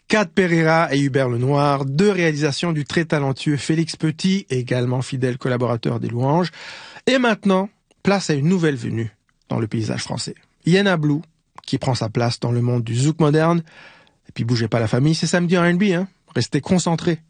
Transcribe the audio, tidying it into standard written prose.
Kat Pereira et Hubert Lenoir, deux réalisations du très talentueux Félix Petit, également fidèle collaborateur des Louanges. Et maintenant, place à une nouvelle venue dans le paysage français. Yenna Blue, qui prend sa place dans le monde du zouk moderne. Et puis bougez pas la famille, c'est samedi en R&B, hein. Restez concentrés.